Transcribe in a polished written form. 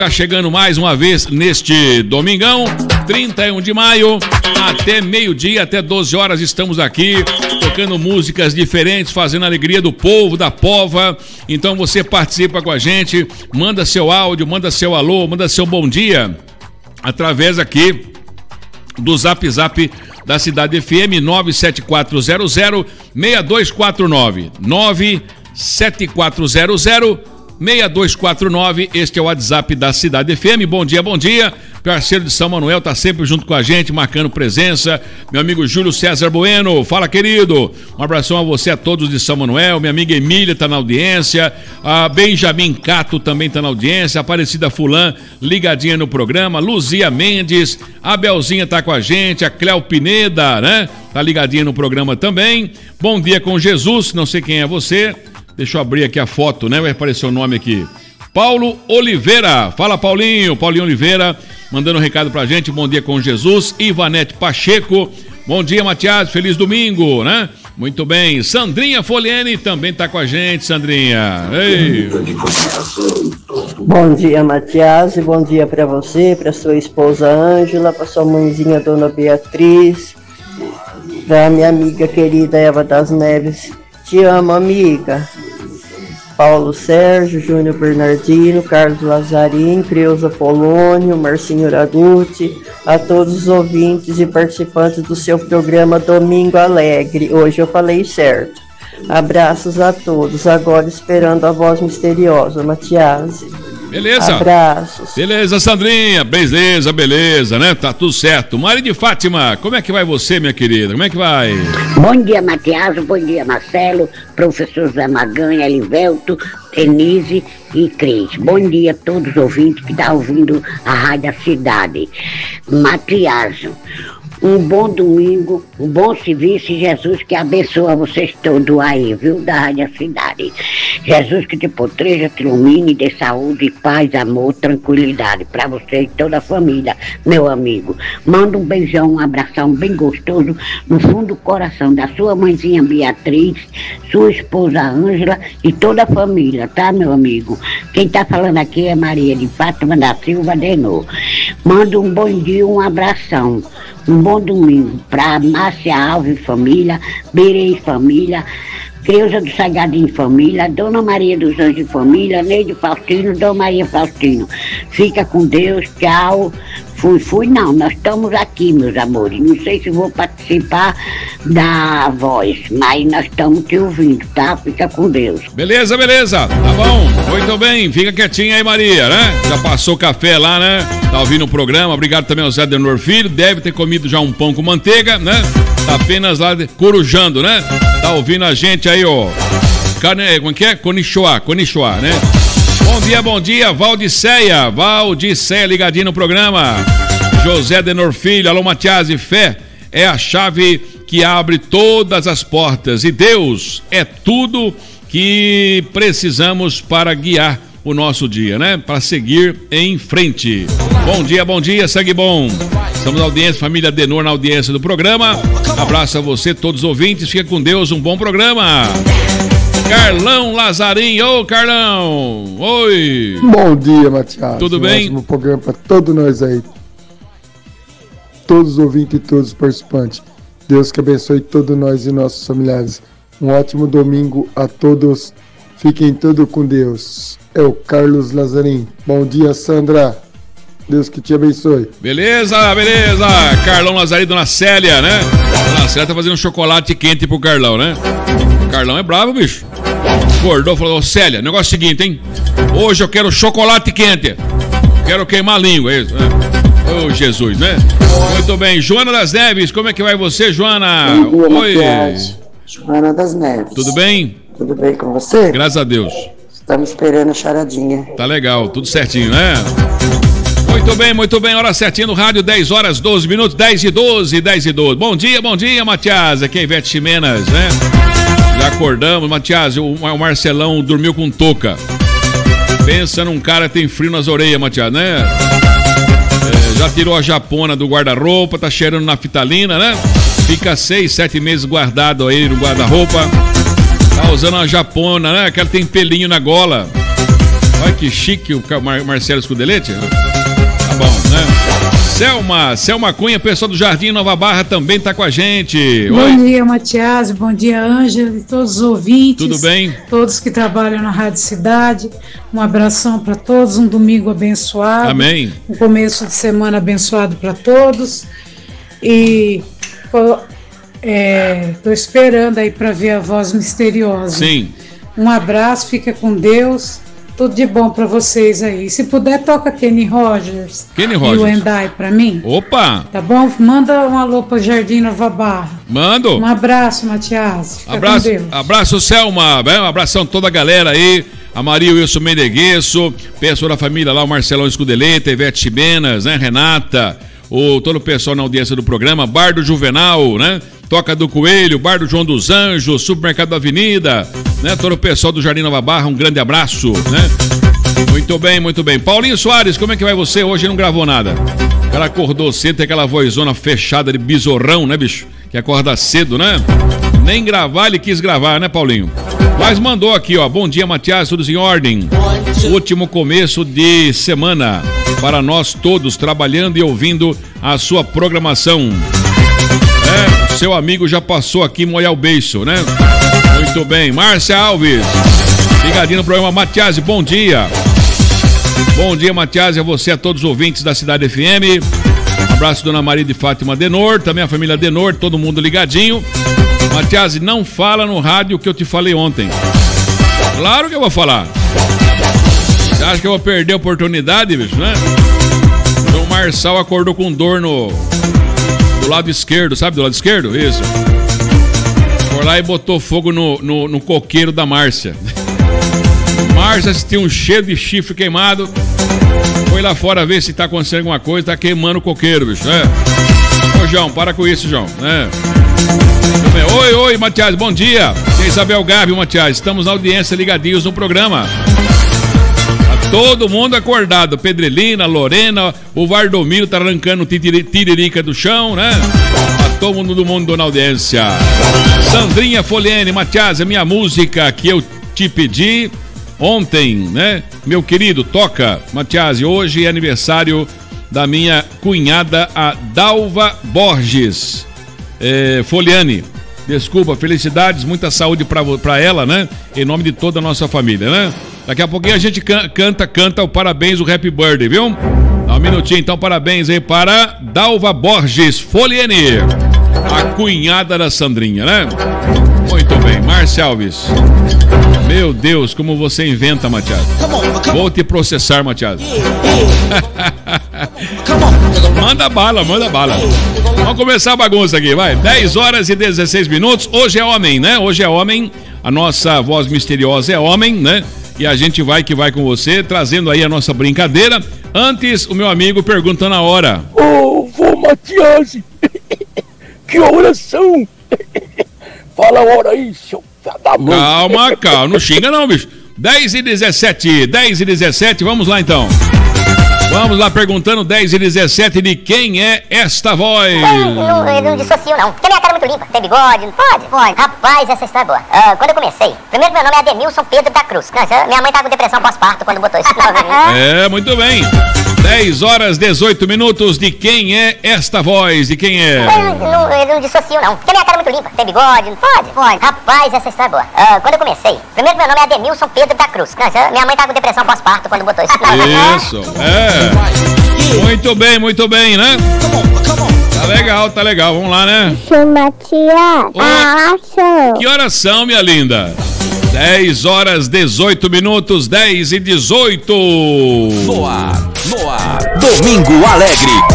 Tá chegando mais uma vez neste domingão, 31 de maio, até meio-dia, até 12 horas estamos aqui, tocando músicas diferentes, fazendo a alegria do povo, da pova. Então você participa com a gente, manda seu áudio, manda seu alô, manda seu bom dia, através aqui do Zap Zap da Cidade FM, 97400-6249, 97400-6249, este é o WhatsApp da Cidade FM. Bom dia, parceiro de São Manuel, tá sempre junto com a gente, marcando presença, meu amigo Júlio César Bueno, fala querido, um abração a você, a todos de São Manuel, minha amiga Emília tá na audiência, a Benjamin Cato também tá na audiência, a Aparecida Fulan ligadinha no programa, Luzia Mendes, a Belzinha tá com a gente, a Cléo Pineda, né, tá ligadinha no programa também. Bom dia com Jesus, não sei quem é você. Deixa eu abrir aqui a foto, né? Vai aparecer o nome aqui. Paulo Oliveira. Fala, Paulinho. Paulinho Oliveira mandando um recado pra gente. Bom dia com Jesus. Ivanete Pacheco. Bom dia, Matias. Feliz domingo, né? Muito bem. Sandrinha Foliene também tá com a gente, Sandrinha. Ei. Bom dia, Matias. Bom dia pra você, pra sua esposa Ângela, pra sua mãezinha, Dona Beatriz, pra minha amiga querida Eva das Neves. Te amo, amiga. Paulo Sérgio, Júnior Bernardino, Carlos Lazarim, Creuza Polônio, Marcinho Raducci, a todos os ouvintes e participantes do seu programa Domingo Alegre. Hoje eu falei certo. Abraços a todos. Agora esperando a voz misteriosa, Matias. Beleza. Abraços. Beleza, Sandrinha. Beleza, né? Tá tudo certo. Mari de Fátima, como é que vai você, minha querida? Como é que vai? Bom dia, Matias. Bom dia, Marcelo, professor Zé Maganha, Elivelto, Denise e Cris. Bom dia a todos os ouvintes que estão ouvindo a Rádio da Cidade. Matias, um bom domingo, um bom serviço e Jesus que abençoa vocês todos aí, viu, da Rádio Cidade. Jesus que te proteja, te ilumine, dê saúde, paz, amor, tranquilidade para você e toda a família, meu amigo. Manda um beijão, um abração bem gostoso no fundo do coração da sua mãezinha Beatriz, sua esposa Ângela e toda a família, tá, meu amigo? Quem tá falando aqui é Maria de Fátima da Silva Denô. Manda um bom dia, um abração. Um bom domingo para Márcia Alves família, Berei família, Creuza do Sagadinho família, Dona Maria dos Anjos família, Neide Faustino, Dona Maria Faustino. Fica com Deus, tchau. Fui não, nós estamos aqui, meus amores. Não sei se vou participar da voz, mas nós estamos te ouvindo, tá? Fica com Deus. Beleza, tá bom. Muito bem, fica quietinha aí, Maria, né? Já passou café lá, né? Tá ouvindo o programa, obrigado também ao Zé Denor Filho, deve ter comido já um pão com manteiga, né? Tá apenas lá corujando, né? Tá ouvindo a gente aí, ó. Como é que é? Conichoá, né? Bom dia, Valdiceia ligadinho no programa. José Denor Filho, alô Matias e fé é a chave que abre todas as portas e Deus é tudo que precisamos para guiar o nosso dia, né? Para seguir em frente. Bom dia, sangue bom. Estamos na audiência, família Denor na audiência do programa. Abraço a você, todos os ouvintes, fica com Deus, um bom programa. Carlão Lazarim, ô Carlão, oi. Bom dia, Matias. Tudo bem? Ótimo programa para todos nós aí. Todos os ouvintes e todos os participantes. Deus que abençoe todos nós e nossos familiares. Um ótimo domingo a todos. Fiquem todos com Deus. É o Carlos Lazarim. Bom dia, Sandra. Deus que te abençoe. Beleza. Carlão Lazarim, Dona Célia, né? Dona Célia tá fazendo um chocolate quente pro Carlão, né? O Carlão é bravo, bicho. Acordou, falou, ô Célia, negócio é o seguinte, hein? Hoje eu quero chocolate quente. Quero queimar a língua, é isso, né? Ô Jesus, né? Muito bem, Joana das Neves, como é que vai você, Joana? Bom dia, oi. Matias. Joana das Neves. Tudo bem? Tudo bem com você? Graças a Deus. Estamos esperando a charadinha. Tá legal, tudo certinho, né? Muito bem, hora certinha no rádio, 10 horas, 12 minutos, 10 e 12. Bom dia, Matias, aqui é Ivete Ximenas, né? Já acordamos, Matias, o Marcelão dormiu com touca. Pensa num cara que tem frio nas orelhas, Matias, né? Já tirou a japona do guarda-roupa, tá cheirando naftalina, né? Fica 6, 7 meses guardado aí no guarda-roupa. Tá usando uma japona, né? Que ela tem pelinho na gola. Olha que chique o Marcelo Scudelete. Tá bom, né? Selma Cunha, pessoal do Jardim Nova Barra também tá com a gente. Bom dia, Matias, bom dia, Ângela e todos os ouvintes. Tudo bem? Todos que trabalham na Rádio Cidade. Um abração para todos, um domingo abençoado. Amém. Um começo de semana abençoado para todos. E tô esperando aí para ver a voz misteriosa. Sim. Um abraço, fica com Deus. Tudo de bom pra vocês aí. Se puder, toca Kenny Rogers. Kenny Rogers. E o Endai pra mim. Opa! Tá bom? Manda um alô pro Jardim Nova Barra. Mando. Um abraço, Matias. Fica Abraço, com Deus. abraço, Selma. Um abração a toda a galera aí. A Maria Wilson Meneguesso, pessoal da família lá, o Marcelão Scudeleta, Ivete Chimenas, né? Renata, todo o pessoal na audiência do programa, Bar do Juvenal, né? Toca do Coelho, Bar do João dos Anjos, Supermercado da Avenida, né? Todo o pessoal do Jardim Nova Barra, um grande abraço, né? Muito bem, muito bem. Paulinho Soares, como é que vai você? Hoje não gravou nada. O cara acordou cedo, tem aquela vozona fechada de besorrão, né, bicho? Que acorda cedo, né? Nem gravar, ele quis gravar, né, Paulinho? Mas mandou aqui, ó. Bom dia, Matias, tudo em ordem. Último começo de semana para nós todos, trabalhando e ouvindo a sua programação. Seu amigo já passou aqui molhar o beiço, né? Muito bem. Márcia Alves, ligadinho no programa. Matias, bom dia. Bom dia, Matias, a você, a todos os ouvintes da Cidade FM. Um abraço, Dona Maria de Fátima Denor, também a família Denor, todo mundo ligadinho. Matias, não fala no rádio o que eu te falei ontem. Claro que eu vou falar. Você acha que eu vou perder a oportunidade, bicho, né? O João Marçal acordou com dor do lado esquerdo, sabe? Do lado esquerdo? Isso. Foi lá e botou fogo no coqueiro da Márcia. Márcia sentiu um cheiro de chifre queimado. Foi lá fora ver se tá acontecendo alguma coisa. Tá queimando o coqueiro, bicho. Ô, João, para com isso, João. Oi, Matias, bom dia. Tem Isabel Gabi, Matias. Estamos na audiência, ligadinhos no programa. Tá todo mundo acordado. Pedrelina, Lorena, o Vardomiro tá arrancando tiririca do chão, né? Tá todo mundo na audiência. Sandrinha Foliene, Matias, a minha música que eu te pedi ontem, né? Meu querido, toca, Matias. Hoje é aniversário da minha cunhada, a Dalva Borges. Foliane, desculpa, felicidades, muita saúde pra ela, né? Em nome de toda a nossa família, né? Daqui a pouquinho a gente canta o parabéns, o Happy Birthday, viu? Dá um minutinho, então, parabéns aí para Dalva Borges Foliane, a cunhada da Sandrinha, né? Muito bem, Márcia Alves. Meu Deus, como você inventa, Matias. Vou te processar, Matias. Manda bala. Vamos começar a bagunça aqui, vai. 10 horas e 16 minutos. Hoje é homem, né? Hoje é homem. A nossa voz misteriosa é homem, né? E a gente vai com você, trazendo aí a nossa brincadeira. Antes, o meu amigo perguntando a hora. Vô Matias, que horas são? Fala a hora aí, seu filho da mãe. Calma, não xinga não, bicho. 10 e 17, vamos lá então. Vamos lá, perguntando 10 e 17, de quem é esta voz? Eu não dissocio não, porque minha cara é muito limpa, tem bigode, não pode? Pode. Rapaz, essa história é boa. Quando eu comecei, primeiro meu nome é Ademilson Pedro da Cruz. Não, minha mãe tava com depressão pós-parto quando botou esse nome. Muito bem. 10 horas 18 minutos, de quem é esta voz? De quem é? Eu não dissocio não, porque minha cara é muito limpa, tem bigode, não pode? Pode. Rapaz, essa história é boa. Quando eu comecei, primeiro meu nome é Ademilson Pedro da Cruz. Não, minha mãe tava com depressão pós-parto quando botou esse nome. Isso, muito bem, né? Tá legal, vamos lá, né? Que horas são, minha linda? 10 horas 18 minutos, 10 e 18. No ar, Domingo Alegre.